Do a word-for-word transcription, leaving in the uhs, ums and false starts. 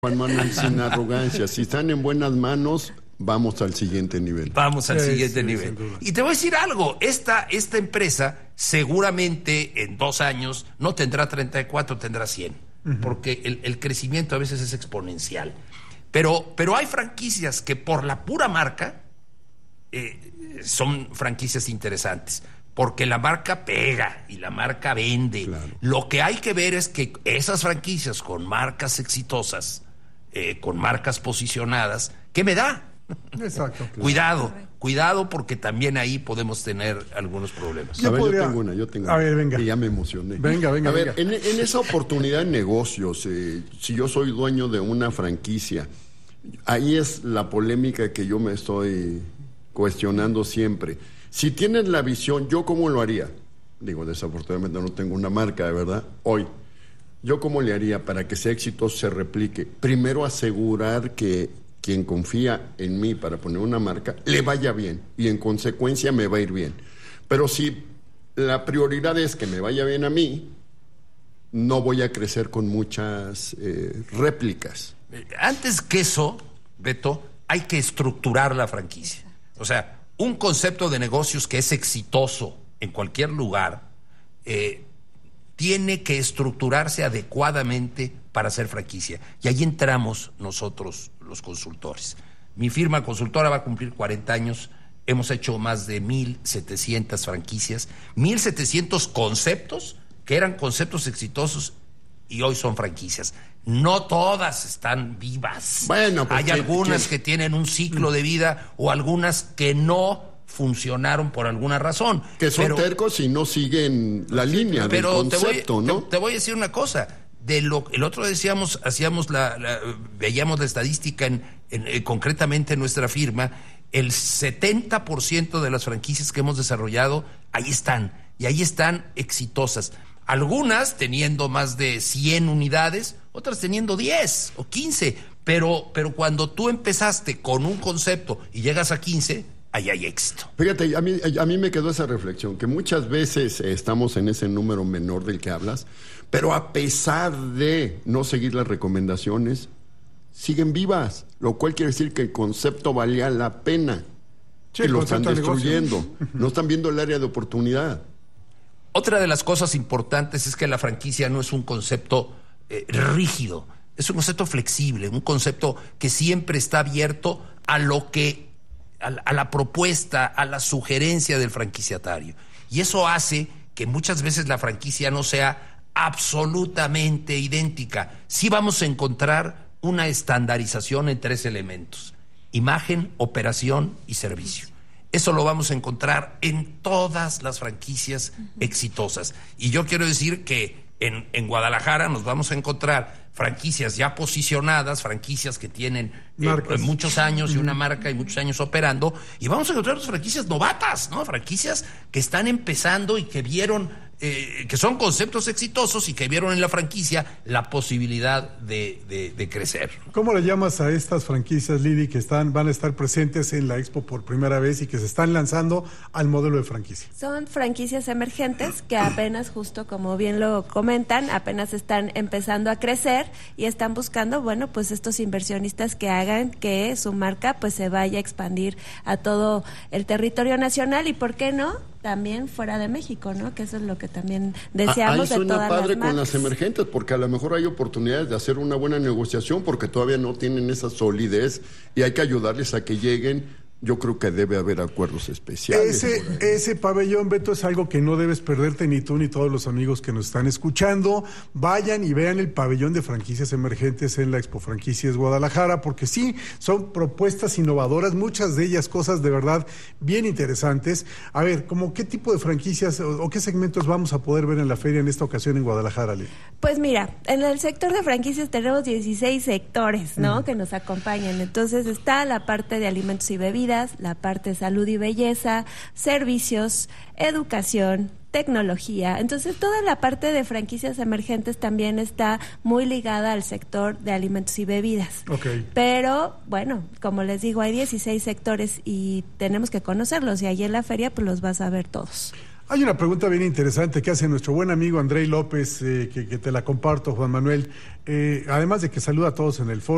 Juan Manuel, sin arrogancia, si están en buenas manos, vamos al siguiente nivel. Vamos al sí, siguiente sí, nivel. Y te voy a decir algo, esta, esta empresa seguramente en dos años no tendrá treinta y cuatro, tendrá cien, uh-huh. porque el, el crecimiento a veces es exponencial. Pero, pero hay franquicias que por la pura marca eh, son franquicias interesantes. Porque la marca pega y la marca vende. Claro. Lo que hay que ver es que esas franquicias con marcas exitosas, eh, con marcas posicionadas, ¿qué me da? Exacto. Claro. Cuidado, cuidado porque también ahí podemos tener algunos problemas. Yo, a ver, podría... yo tengo una, yo tengo a una. ver, venga. Y ya me emocioné. Venga, venga. A ver, venga. En, en esa oportunidad de negocios, eh, si yo soy dueño de una franquicia, ahí es la polémica que yo me estoy cuestionando siempre. Si tienes la visión, ¿yo cómo lo haría? Digo, desafortunadamente no tengo una marca, de verdad, hoy. ¿Yo cómo le haría para que ese éxito se replique? Primero, asegurar que quien confía en mí para poner una marca, le vaya bien y en consecuencia me va a ir bien. Pero si la prioridad es que me vaya bien a mí, no voy a crecer con muchas eh, réplicas. Antes que eso, Beto, hay que estructurar la franquicia. O sea, un concepto de negocios que es exitoso en cualquier lugar eh, tiene que estructurarse adecuadamente para ser franquicia. Y ahí entramos nosotros, los consultores. Mi firma consultora va a cumplir cuarenta años. Hemos hecho más de mil setecientas franquicias, mil setecientos conceptos que eran conceptos exitosos y hoy son franquicias. No todas están vivas. Bueno, pues hay que, algunas que... que tienen un ciclo de vida o algunas que no funcionaron por alguna razón. Que son pero, tercos y no siguen la línea pero del concepto, te voy, ¿no? Te, te voy a decir una cosa. De lo, el otro decíamos, hacíamos la, la veíamos la estadística en, en, en, concretamente en nuestra firma, el setenta por ciento de las franquicias que hemos desarrollado, ahí están, y ahí están exitosas. Algunas teniendo más de cien unidades, otras teniendo diez o quince, pero, pero cuando tú empezaste con un concepto y llegas a quince, ahí hay éxito. Fíjate, a mí, a mí me quedó esa reflexión, que muchas veces estamos en ese número menor del que hablas, pero a pesar de no seguir las recomendaciones, siguen vivas, lo cual quiere decir que el concepto valía la pena. Sí, y lo están destruyendo, no están viendo el área de oportunidad. Otra de las cosas importantes es que la franquicia no es un concepto eh, rígido, es un concepto flexible, un concepto que siempre está abierto a lo que, a, a la propuesta, a la sugerencia del franquiciatario. Y eso hace que muchas veces la franquicia no sea absolutamente idéntica. Sí vamos a encontrar una estandarización en tres elementos: imagen, operación y servicio. Eso lo vamos a encontrar en todas las franquicias uh-huh. exitosas. Y yo quiero decir que en, en Guadalajara nos vamos a encontrar franquicias ya posicionadas, franquicias que tienen eh, muchos años uh-huh. y una marca y muchos años operando, y vamos a encontrar franquicias novatas, ¿no? Franquicias que están empezando y que vieron, eh, que son conceptos exitosos y que vieron en la franquicia la posibilidad de, de, de crecer. ¿Cómo le llamas a estas franquicias, Lili, que están, van a estar presentes en la Expo por primera vez y que se están lanzando al modelo de franquicia? Son franquicias emergentes que apenas, justo como bien lo comentan, apenas están empezando a crecer y están buscando, bueno, pues estos inversionistas que hagan que su marca pues se vaya a expandir a todo el territorio nacional y, ¿por qué no?, también fuera de México, ¿no? Que eso es lo que también deseamos de todas las marcas. Ahí suena padre con las emergentes, porque a lo mejor hay oportunidades de hacer una buena negociación, porque todavía no tienen esa solidez y hay que ayudarles a que lleguen. Yo creo que debe haber acuerdos especiales. Ese, ese pabellón, Beto, es algo que no debes perderte ni tú ni todos los amigos que nos están escuchando. Vayan y vean el pabellón de franquicias emergentes en la Expo Franquicias Guadalajara, porque sí, son propuestas innovadoras, muchas de ellas cosas de verdad bien interesantes. A ver, ¿cómo qué tipo de franquicias o, o qué segmentos vamos a poder ver en la feria en esta ocasión en Guadalajara, Lili? Pues mira, en el sector de franquicias tenemos dieciséis sectores, ¿no? Mm. que nos acompañan. Entonces está la parte de alimentos y bebidas, la parte de salud y belleza, servicios, educación, tecnología. Entonces, toda la parte de franquicias emergentes también está muy ligada al sector de alimentos y bebidas. Okay. Pero, bueno, como les digo, hay dieciséis sectores y tenemos que conocerlos, y allí en la feria pues los vas a ver todos. Hay una pregunta bien interesante que hace nuestro buen amigo Andrei López, eh, que, que te la comparto, Juan Manuel. Eh, además de que saluda a todos en el foro.